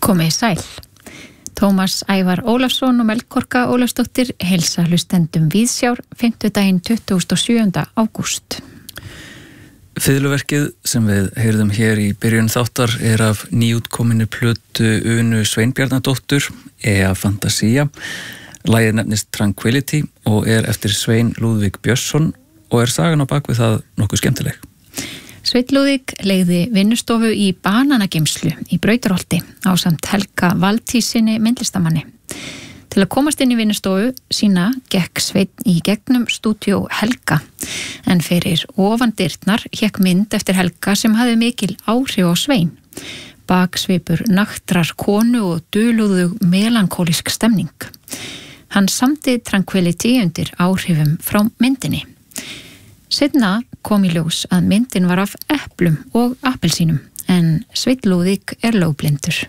Komið sæl. Tómas Ævar Ólafsson og Melkorka Ólafsdóttir heilsa hlustendum Víðsjár 50. 27. ágúst. Fiðluverkið sem við heyrðum hér í byrjun þáttar er af nýútkominni plötu Unu Sveinbjarnadóttur, Ea Fantasia. Lagið nefnist Tranquility og er eftir Svein Lúðvík Björnsson og er sagan á bakvið það nokkuð skemmtileg. Sveinn Lúðvík leigði vinnustofu í Bananageymslu í Brautarholti ásamt Helga Valtýsinni myndlistamanni. Til að komast inn í vinnustofu sína gekk Sveinn í gegnum stúdíó Helga, en fyrir ofan dyrnar hékk mynd eftir Helga sem hafði mikil áhrif á Svein. Baksvipur naktrar konu og dulúðu melankólísk stemning. Hann samdi Tranquility undir áhrifum frá myndinni. Seinna kom í ljós að myndin var af eplum og appelsínum, en Sveinn Lúðvík er lögblindur.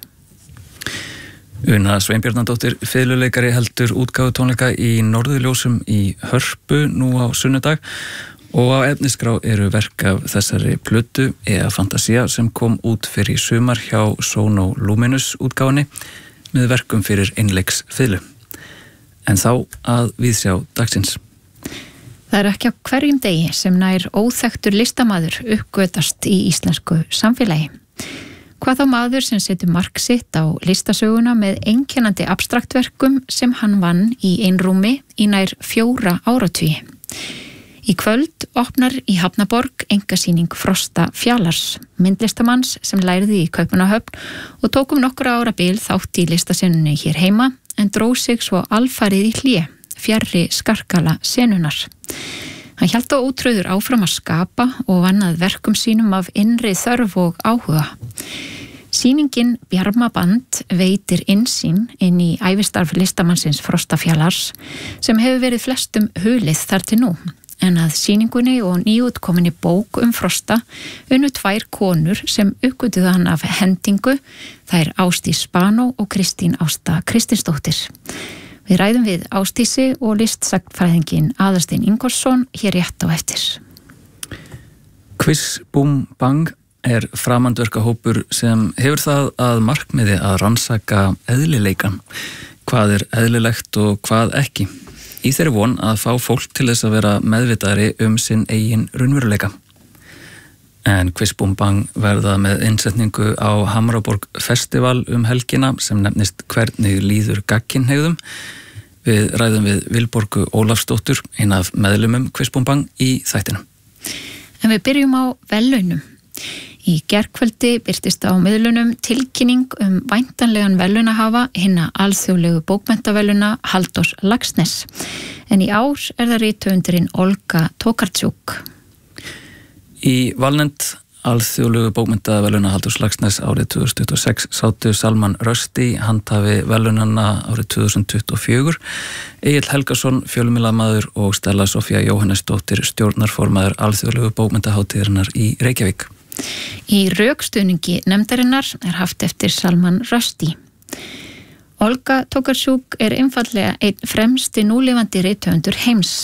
Una Sveinbjarnadóttir, fiðluleikari, heldur útgáfutónleika í Norðurljósum í Hörpu nú á sunnudag og á efnisgrá eru verk af þessari plötu Ea Fantasia sem kom út fyrir sumar hjá Sono Luminous útgáfunni með verkum fyrir einleiks fiðlu. En þá að Víðsjá dagsins. Það er ekki á hverjum degi sem nær óþekktur listamaður uppgötast í íslensku samfélagi. Hvað þá maður sem setur mark sitt á listasöguna með einkennandi abstraktverkum sem hann vann í einrúmi í nær 4 áratugi. Í kvöld opnar í Hafnaborg einkasýning Frosta Fjallars, myndlistamanns sem lærði í Kaupmannahöfn og tók nokkur ára bil þátt í listasennunni hér heima en dró sig svo alfarið í hlé, fjarri skarkala senunar. Hann hélt á ótrúður áfram að skapa og vann að verkum sínum af innri þörf og áhuga. Sýningin Bjarmaband veitir innsýn inn í ævistarf listamannsins Frosta Fjallars sem hefur verið flestum hulið þar til nú, en að sýningunni og nýútkominni bók Frosta unnu 2 konur sem uppgötuðu hann af hendingu, þær Ásdís Spanó og Kristín Ásta Kristinsdóttir. Við ræðum við Ásdísi og listsagnfræðinginn Aðalstein Ingólfsson hér rétt á eftir. Quiz Búm Bang er framandverkahópur sem hefur það að markmiði að rannsaka eðlileikan. Hvað er eðlilegt og hvað ekki? Í þeirri von að fá fólk til þess að vera meðvitaðri sinn eigin raunveruleika. En Quiz Búm Bang verða með innsetningu á Hamraborg Festival helgina sem nefnist Hvernig líður gagnkynhneigðum. Við ræðum við Vilborgu Ólafsdóttur, ein af meðlumum Quiz Búm Bang í þættinum. En við byrjum á verðlaunum. Í gærkvöldi birtist á miðlunum tilkynning væntanlegan verðlaunahafa hinna alþjóðlegu bókmenntaverðlauna Halldórs Laxness. En í ár er það rithöfundurinn Olga Tokarczuk. Í valnefnd alþjóðlegu bókmenntaverðlauna Halldórs Laxness árið 2026 sátu Salman Rushdie, handhafi verðlaunanna árið 2024, Egill Helgason, fjölmiðlamaður og Stella Sofía Jóhannesdóttir, stjórnarformaður alþjóðlegu bókmenntahátíðarinnar í Reykjavík. Í rökstuðningi nefndarinnar er haft eftir Salman Rushdie. Olga Tokarczuk er einfaldlega einn fremsti núlifandi rithöfundur heims